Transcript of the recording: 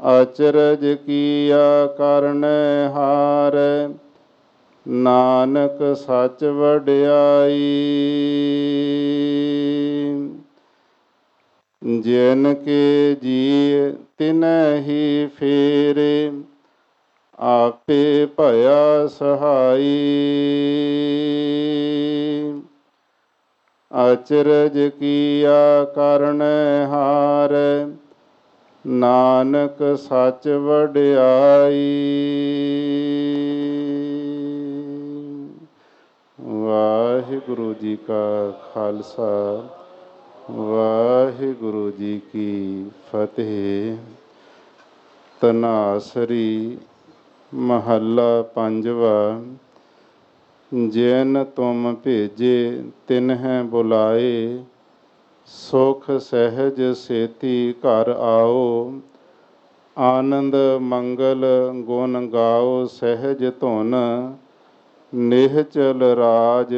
ਅਚਰਜ ਕੀਆ ਕਰਨੈ ਹਾਰ, ਨਾਨਕ ਸੱਚ ਵਡਿਆਈ। ਜਿਨ ਕੇ ਜੀ ਤਿਨੈ ਹੀ ਫੇਰੇ, ਆਪੇ ਭਇਆ ਸਹਾਈ। ਅਚਰਜ ਕੀਆ ਕਰਨੈ ਹਾਰ, ਨਾਨਕ ਸੱਚ ਵਡਿਆਈ। ਵਾਹਿਗੁਰੂ ਜੀ ਕਾ ਖਾਲਸਾ, ਵਾਹਿਗੁਰੂ ਜੀ ਕੀ ਫਤਿਹ। ਧਨਾਸਰੀ ਮਹੱਲਾ ਪੰਜਵਾ। ਜਿਨ ਤੁਮ ਭੇਜੇ ਤਿਨਹਿ ਬੁਲਾਏ, ਸੁਖ ਸਹਿਜ ਸੇਤੀ ਘਰ ਆਓ। ਆਨੰਦ ਮੰਗਲ ਗੁਣ ਗਾਓ ਸਹਿਜ ਧੁਨ, ਨਿਹਚਲ ਰਾਜ